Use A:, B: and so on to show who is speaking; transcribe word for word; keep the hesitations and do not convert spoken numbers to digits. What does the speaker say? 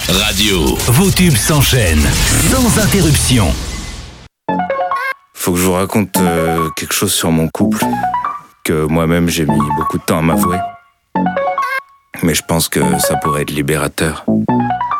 A: Radio. Vos tubes s'enchaînent sans interruption.
B: Faut que je vous raconte euh, quelque chose sur mon couple que moi-même j'ai mis beaucoup de temps à m'avouer. Mais je pense que ça pourrait être libérateur.